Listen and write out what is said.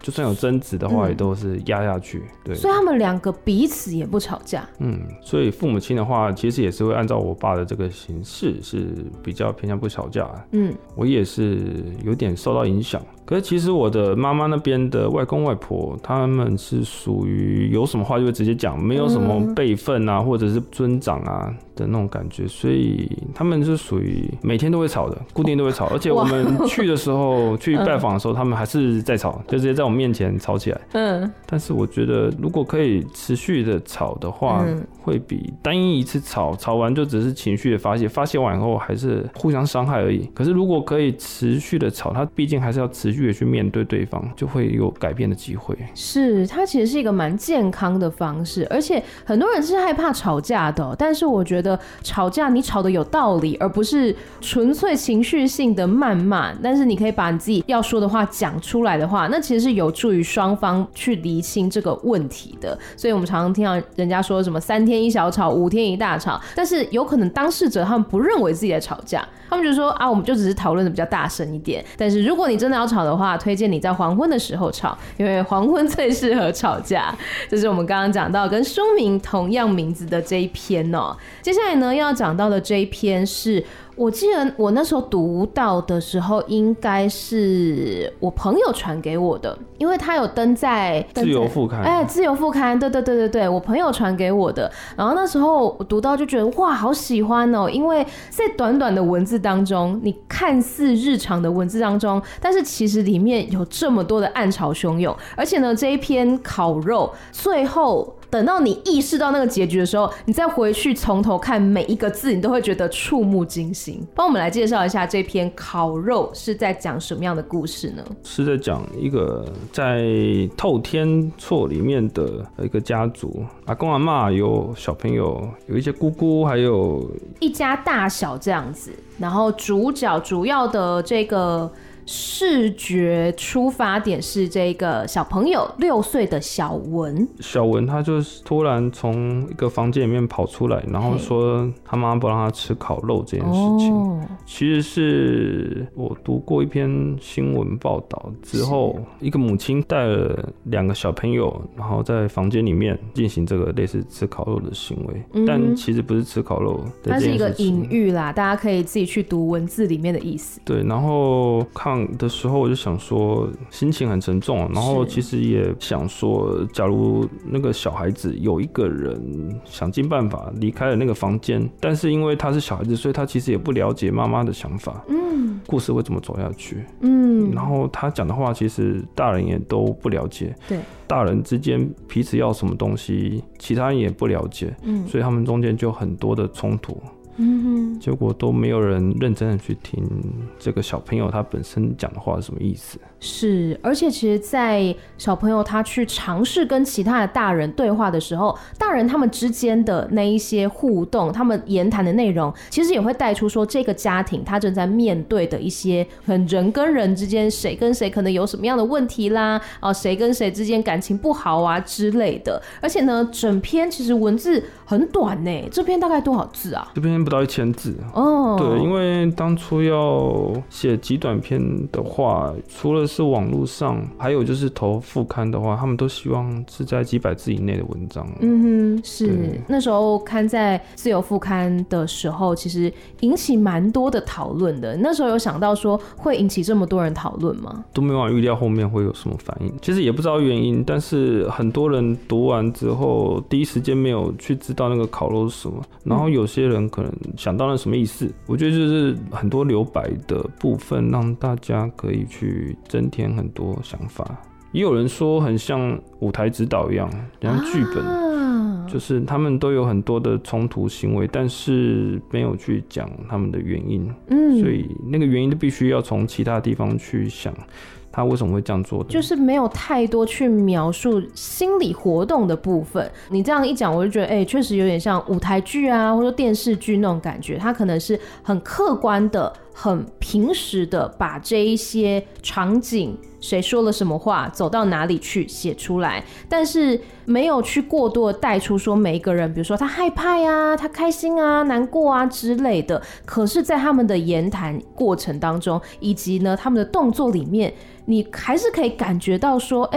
就算有争执的话，也都是压下去。对， 所以他们两个彼此也不吵架。 所以父母亲的话，其实也是会按照我爸的这个形式，是比较偏向不吵架。我也是有点受到影响。可是其实我的妈妈那边的外公外婆，他们是属于有什么话就会直接讲，没有什么辈分啊，或者是尊长啊的那种感觉，所以他们是属于每天都会吵的，固定都会吵。而且我们去的时候，去拜访的时候，他们还是在吵，就直接在我面前吵起来。但是我觉得如果可以持续的吵的话，会比单一次吵完就只是情绪的发泄，发泄完以后还是互相伤害而已。可是如果可以持续的吵，他毕竟还是要持续的去面对对方，就会有改变的机会。 是，它其实是一个蛮健康的方式，而且很多人是害怕吵架的，但是我觉得吵架你吵得有道理，而不是纯粹情绪性的谩骂，但是你可以把你自己要说的话讲出来的话，那其实是有助于双方去厘清这个问题的。所以我们常常听到人家说什么3天一小吵5天一大吵，但是有可能当事者他们不认为自己在吵架，他们就说啊，我们就只是讨论的比较大声一点。但是如果你真的要吵的话，推荐你在黄昏的时候吵，因为黄昏最适合吵架。这是我们刚刚讲到跟书名同样名字的这一篇哦。接下来呢要讲到的这一篇是我记得我那时候读到的时候，应该是我朋友传给我的，因为他有登在自由副刊， 自由副刊，对，我朋友传给我的。然后那时候我读到就觉得哇，好喜欢哦，因为在短短的文字当中，你看似日常的文字当中，但是其实里面有这么多的暗潮汹涌，而且呢，这一篇烤肉最后等到你意识到那个结局的时候，你再回去从头看每一个字，你都会觉得触目惊心。帮我们来介绍一下这篇烤肉是在讲什么样的故事呢？ 是在讲一个在透天厝里面的一个家族，阿公阿嬷有小朋友，有一些姑姑，还有一家大小这样子。然后主要的这个视觉出发点是这个小朋友6岁的小文。小文他就是突然从一个房间里面跑出来，然后说他妈不让他吃烤肉这件事情。其实是我读过一篇新闻报道之后，一个母亲带了2个小朋友，然后在房间里面进行这个类似吃烤肉的行为，但其实不是吃烤肉的这件事情，它是一个隐喻啦，大家可以自己去读文字里面的意思。 对，然后看的时候我就想说心情很沉重，然后其实也想说，假如那个小孩子有一个人想尽办法离开了那个房间，但是因为他是小孩子，所以他其实也不了解妈妈的想法，故事会怎么走下去，然后他讲的话其实大人也都不了解，对，大人之间彼此要什么东西其他人也不了解，所以他们中间就很多的冲突，结果都没有人认真的去听这个小朋友他本身讲的话是什么意思。 是，而且其实在小朋友他去尝试跟其他的大人对话的时候，大人他们之间的那一些互动，他们言谈的内容其实也会带出说这个家庭他正在面对的一些很人跟人之间谁跟谁可能有什么样的问题啦，谁跟谁之间感情不好啊之类的。而且呢整篇其实文字很短耶，这篇大概多少字啊？ 这篇不到1000字对，因为当初要写极短篇的话，除了是网络上，还有就是投副刊的话，他们都希望是在几百字以内的文章。 是那时候刊在自由副刊的时候，其实引起蛮多的讨论的。那时候有想到说会引起这么多人讨论吗？ 都没有办法预料后面会有什么反应，其实也不知道原因，但是很多人读完之后第一时间没有去知道那个烤肉是什么，然后有些人可能想到那什么意思。我觉得就是很多留白的部分让大家可以去增添很多想法。也有人说很像舞台指导一样，像剧本，就是他们都有很多的冲突行为，但是没有去讲他们的原因，所以那个原因都必须要从其他地方去想他为什么会这样做的， 就是没有太多去描述心理活动的部分。你这样一讲，我就觉得确实有点像舞台剧啊，或者说电视剧那种感觉，它可能是很客观的很平时的把这一些场景谁说了什么话走到哪里去写出来，但是没有去过多的带出说每一个人比如说他害怕啊，他开心啊，难过啊之类的。可是在他们的言谈过程当中以及呢他们的动作里面，你还是可以感觉到说